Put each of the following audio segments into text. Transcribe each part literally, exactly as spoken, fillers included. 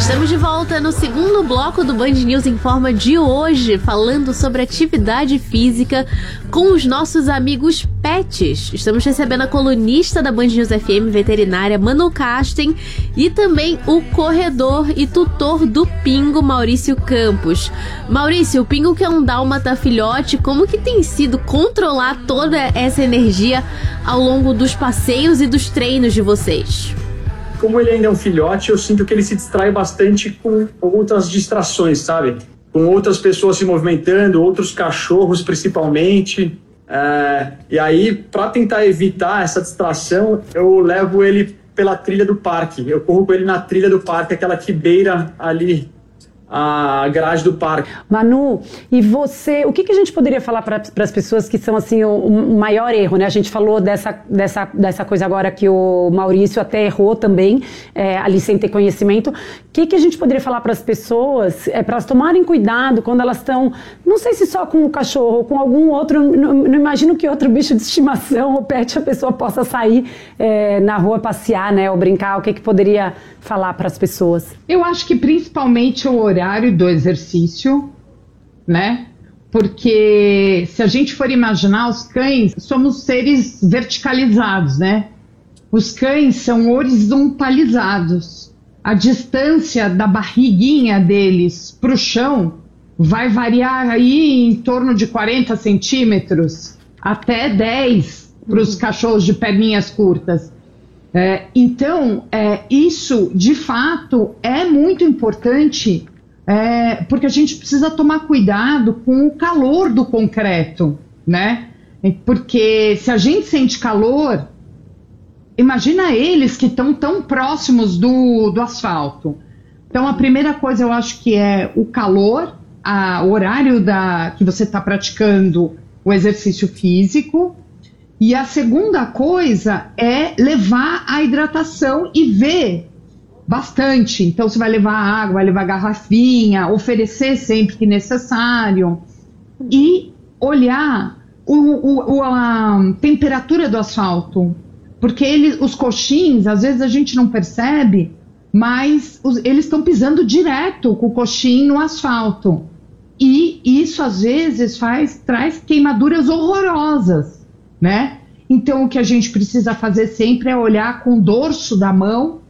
Estamos de volta no segundo bloco do Band News Informa de hoje, falando sobre atividade física com os nossos amigos pets. Estamos recebendo a colunista da Band News F M, veterinária Manu Kasten, e também o corredor e tutor do Pingo, Maurício Campos. Maurício, o Pingo, que é um dálmata filhote, como que tem sido controlar toda essa energia ao longo dos passeios e dos treinos de vocês? Como ele ainda é um filhote, eu sinto que ele se distrai bastante com outras distrações, sabe? Com outras pessoas se movimentando, outros cachorros principalmente. É, e aí, para tentar evitar essa distração, eu levo ele pela trilha do parque. Eu corro com ele na trilha do parque, aquela que beira ali a grade do parque. Manu, e você, o que, que a gente poderia falar para as pessoas que são assim o, o maior erro, né? A gente falou dessa, dessa, dessa coisa agora que o Maurício até errou também, é, ali sem ter conhecimento. O que, que a gente poderia falar para as pessoas, é, para elas tomarem cuidado quando elas estão, não sei se só com o cachorro ou com algum outro, não, não imagino que outro bicho de estimação ou pet a pessoa possa sair é, na rua passear, né, ou brincar. O que, que poderia falar para as pessoas? Eu acho que principalmente o horário do exercício, né? Porque se a gente for imaginar, os cães somos seres verticalizados, né? Os cães são horizontalizados. A distância da barriguinha deles para o chão vai variar aí em torno de quarenta centímetros até dez para os cachorros de perninhas curtas. É, então, é, isso de fato é muito importante, é, porque a gente precisa tomar cuidado com o calor do concreto, né? Porque se a gente sente calor, imagina eles que estão tão próximos do, do asfalto. Então, a primeira coisa eu acho que é o calor, a, o horário da, que você está praticando o exercício físico. E a segunda coisa é levar a hidratação e ver bastante. Então, você vai levar água, vai levar garrafinha, oferecer sempre que necessário. E olhar o, o, a temperatura do asfalto. Porque ele, os coxins, às vezes a gente não percebe, mas os, eles estão pisando direto com o coxim no asfalto. E isso, às vezes, faz, traz queimaduras horrorosas, né? Então o que a gente precisa fazer sempre é olhar com o dorso da mão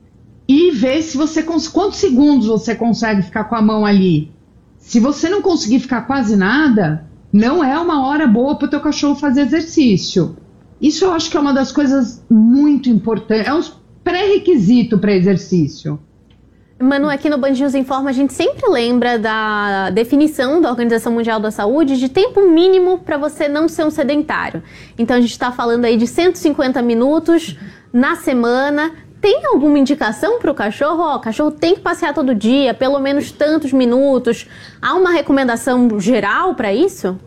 e ver se você quantos segundos você consegue ficar com a mão ali. Se você não conseguir ficar quase nada, não é uma hora boa para o teu cachorro fazer exercício. Isso eu acho que é uma das coisas muito importantes, é um pré-requisito para exercício. Manu, aqui no Band News Informa a gente sempre lembra da definição da Organização Mundial da Saúde de tempo mínimo para você não ser um sedentário. Então a gente está falando aí de cento e cinquenta minutos na semana. Tem alguma indicação para o cachorro? Ó, o cachorro tem que passear todo dia, pelo menos tantos minutos. Há uma recomendação geral para isso?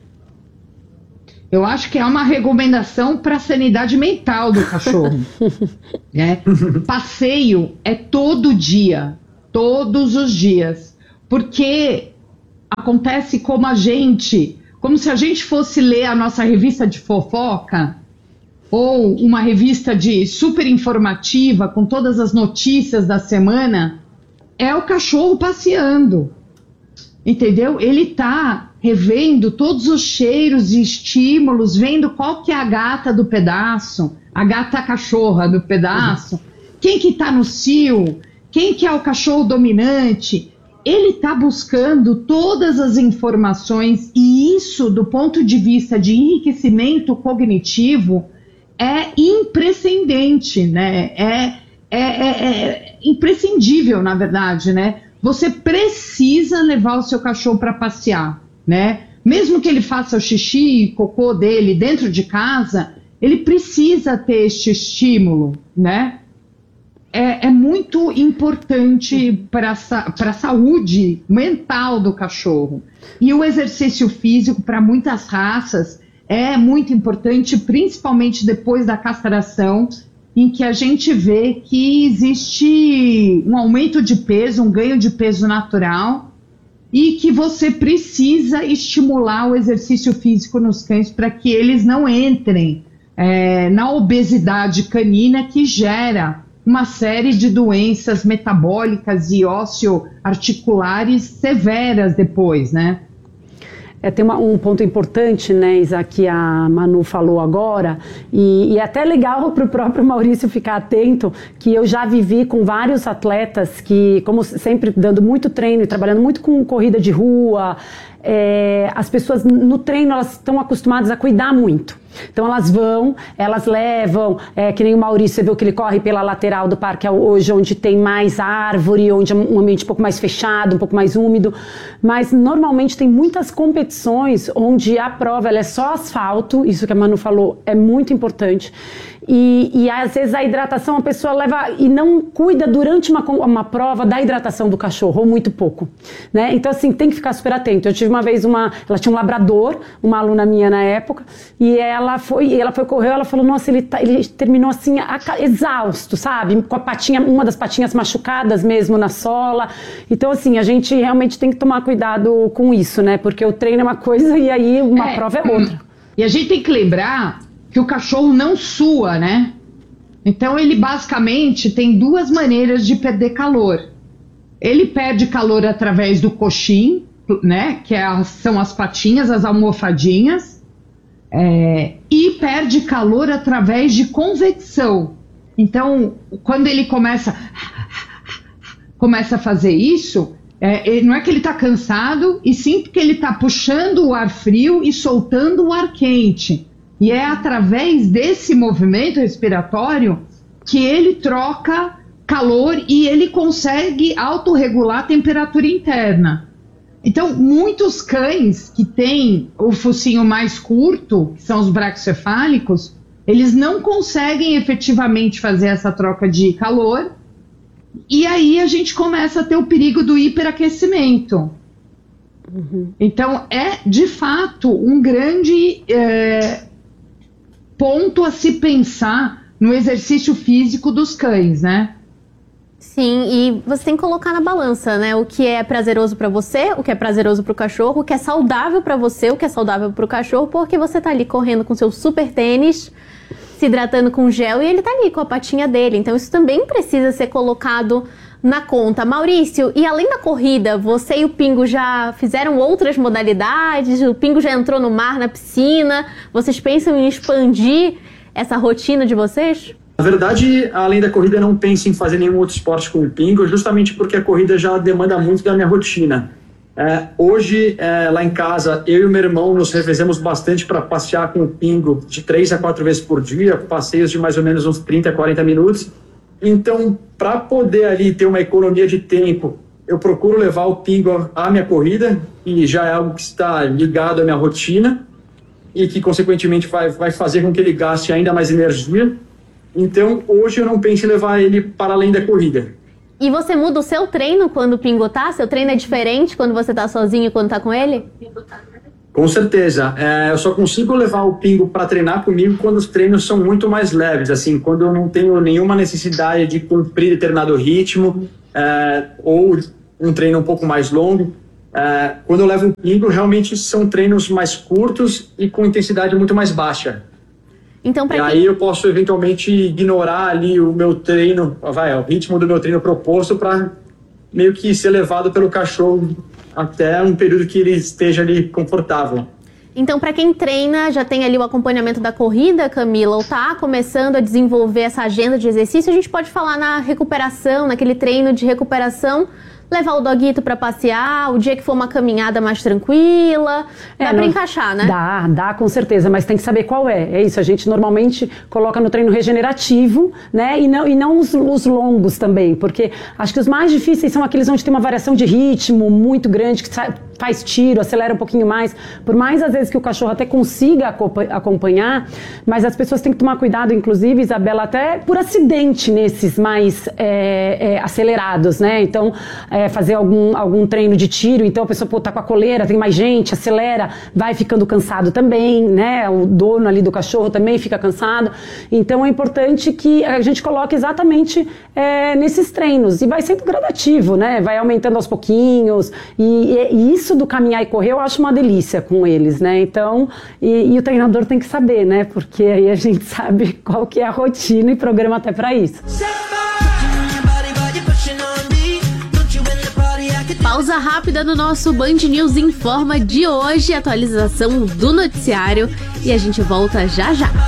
Eu acho que é uma recomendação para a sanidade mental do cachorro. Né? Passeio é todo dia, todos os dias. Porque acontece como a gente, como se a gente fosse ler a nossa revista de fofoca, ou uma revista de super informativa, com todas as notícias da semana, é o cachorro passeando. Entendeu? Ele está revendo todos os cheiros e estímulos, vendo qual que é a gata do pedaço, a gata cachorra do pedaço, uhum. Quem que está no cio, quem que é o cachorro dominante. Ele está buscando todas as informações e isso, do ponto de vista de enriquecimento cognitivo, é imprescindente, né? É, é, é, é imprescindível, na verdade, né? Você precisa levar o seu cachorro para passear, né? Mesmo que ele faça o xixi e cocô dele dentro de casa, ele precisa ter este estímulo, né? É, é muito importante para a saúde mental do cachorro. E o exercício físico, para muitas raças, é muito importante, principalmente depois da castração, em que a gente vê que existe um aumento de peso, um ganho de peso natural, e que você precisa estimular o exercício físico nos cães para que eles não entrem é, na obesidade canina que gera uma série de doenças metabólicas e osteoarticulares severas depois, né? É, tem uma, um ponto importante, né, Isa, que a Manu falou agora, e, e é até legal para o próprio Maurício ficar atento, que eu já vivi com vários atletas que, como sempre, dando muito treino e trabalhando muito com corrida de rua, é, as pessoas no treino elas estão acostumadas a cuidar muito. Então elas vão, elas levam, é, que nem o Maurício, você viu que ele corre pela lateral do parque hoje, onde tem mais árvore, onde é um ambiente um pouco mais fechado, um pouco mais úmido, mas normalmente tem muitas competições onde a prova ela é só asfalto, isso que a Manu falou é muito importante, e, e às vezes a hidratação a pessoa leva e não cuida durante uma, uma prova da hidratação do cachorro, ou muito pouco, né? Então assim, tem que ficar super atento. Eu tive uma vez uma, ela tinha um labrador, uma aluna minha na época, e ela foi, ela foi correr, ela falou, nossa, ele, tá, ele terminou assim, exausto, sabe? Com a patinha, uma das patinhas machucadas mesmo na sola. Então assim, a gente realmente tem que tomar cuidado com isso, né? Porque o treino é uma coisa e aí uma é, prova é outra. E a gente tem que lembrar que o cachorro não sua, né? Então ele basicamente tem duas maneiras de perder calor. Ele perde calor através do coxim, né? Que é a, são as patinhas, as almofadinhas. É, e perde calor através de convecção. Então, quando ele começa, começa a fazer isso, é, ele, não é que ele está cansado, e sim porque ele está puxando o ar frio e soltando o ar quente. E é através desse movimento respiratório que ele troca calor e ele consegue autorregular a temperatura interna. Então, muitos cães que têm o focinho mais curto, que são os braquicefálicos, eles não conseguem efetivamente fazer essa troca de calor, e aí a gente começa a ter o perigo do hiperaquecimento. Uhum. Então, é, de fato, um grande é, ponto a se pensar no exercício físico dos cães, né? Sim, e você tem que colocar na balança, né? O que é prazeroso pra você, o que é prazeroso pro cachorro, o que é saudável pra você, o que é saudável pro cachorro, porque você tá ali correndo com seu super tênis, se hidratando com gel, e ele tá ali com a patinha dele. Então isso também precisa ser colocado na conta. Maurício, e além da corrida, você e o Pingo já fizeram outras modalidades? O Pingo já entrou no mar, na piscina? Vocês pensam em expandir essa rotina de vocês? Na verdade, além da corrida, eu não penso em fazer nenhum outro esporte com o Pingo, justamente porque a corrida já demanda muito da minha rotina. É, hoje, é, lá em casa, eu e o meu irmão nos revezamos bastante para passear com o Pingo de três a quatro vezes por dia, passeios de mais ou menos uns trinta, quarenta minutos. Então, para poder ali ter uma economia de tempo, eu procuro levar o Pingo à minha corrida, que já é algo que está ligado à minha rotina e que, consequentemente, vai, vai fazer com que ele gaste ainda mais energia. Então, hoje eu não penso em levar ele para além da corrida. E você muda o seu treino quando o Pingo tá? Seu treino é diferente quando você tá sozinho e quando tá com ele? Com certeza. É, eu só consigo levar o Pingo para treinar comigo quando os treinos são muito mais leves, assim, quando eu não tenho nenhuma necessidade de cumprir determinado ritmo, é, ou um treino um pouco mais longo. É, quando eu levo o Pingo, realmente são treinos mais curtos e com intensidade muito mais baixa. Então, pra e quem... aí eu posso eventualmente ignorar ali o meu treino, vai, o ritmo do meu treino proposto para meio que ser levado pelo cachorro até um período que ele esteja ali confortável. Então, para quem treina, já tem ali o acompanhamento da corrida, Camila, ou tá começando a desenvolver essa agenda de exercício, a gente pode falar na recuperação, naquele treino de recuperação, levar o doguito para passear, o dia que for uma caminhada mais tranquila, dá é, para encaixar, né? Dá, dá com certeza, mas tem que saber qual é. É isso, a gente normalmente coloca no treino regenerativo, né? E não, e não os, os longos também, porque acho que os mais difíceis são aqueles onde tem uma variação de ritmo muito grande, que faz tiro, acelera um pouquinho mais. Por mais às vezes que o cachorro até consiga acompanhar, mas as pessoas têm que tomar cuidado, inclusive, Isabela, até por acidente nesses mais é, é, acelerados, né? Então, é, fazer algum, algum treino de tiro, então a pessoa pô, tá com a coleira, tem mais gente, acelera, vai ficando cansado também, né? O dono ali do cachorro também fica cansado. Então é importante que a gente coloque exatamente é, nesses treinos. E vai sendo gradativo, né? Vai aumentando aos pouquinhos. E, e isso do caminhar e correr eu acho uma delícia com eles, né? Então, e, e o treinador tem que saber, né? Porque aí a gente sabe qual que é a rotina e programa até para isso. Pausa rápida no nosso Band News Informa de hoje, atualização do noticiário, e a gente volta já já.